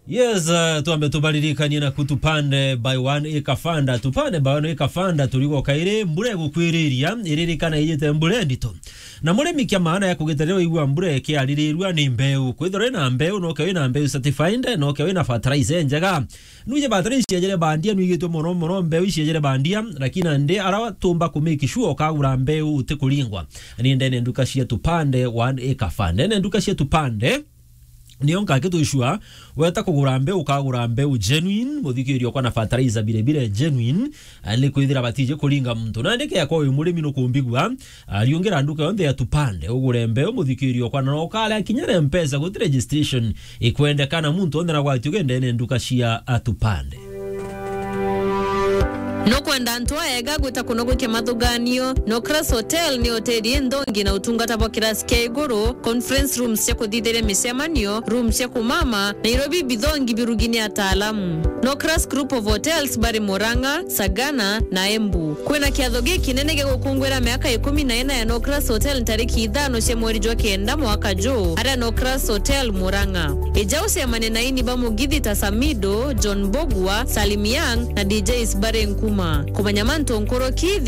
Yes, tuambe tubalirikanie na kutupande by one ikafanda tupande by one ikafanda tuliko kaire mbure gukwiriria iririkana ijete mbure ndito na mure mikia maana ya kugeterero igwa mbure ke alirirwa ni mbeu kwithore na mbeu no ke na mbeu certified no ke na fertilizer njega nuje battery ciejere bandia nuigetwe mono mbeu ciejere bandia lakini ande arawa tumba kumiki sure kagura mbeu utikulingwa ni ndene nduka cia tupande one ikafanda ndene nduka cia tupande nionka kitu ishua weta kugura mbeu ukagura mbeu genuine muthikirio kwa na fertilizer bile genuine ali kuithira batije kulinga muntu na ndeke yako uyu murimi no kumbigwa aliongera nduka yonde ya tupande ugure mbeu muthikirio kwa na okale akinyere mpesa ku registration ikwendekana muntu onde na gwatu gende nduka cia atupande no kwenda ntwa ega gwita kunogo ke mathuganio no Cross Hotel ni hoteli ndongi na utungata bwa kirasi kia iguru conference rooms cia kuthithire micemanio rooms cia kumama Nairobi bithongi birugini ataalamu no Cross Group of Hotels bari Murang'a Sagana na Embu kwina kiatho giki nene gigukungwira miaka 14 ya no Cross Hotel tariki 5 cia mweri jwa kenda mwaka juu ara no Cross Hotel Murang'a ijausi ya manena ini ba Mugithi Tasamido John Bogwa Salim Young na DJs bare Nkuma kumanyamanto nkoroki